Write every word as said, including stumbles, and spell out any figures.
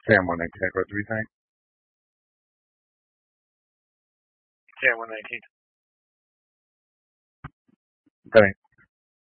Sam one nineteen, what do we think? Sam one nineteen. Thanks.